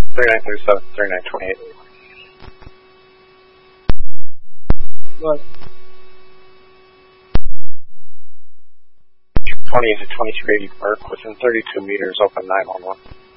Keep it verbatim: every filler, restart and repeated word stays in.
thirty-nine thirty-seven, thirty-nine twenty-eight. What? twenty to twenty-two eighty Park, within thirty-two meters, open nine one one.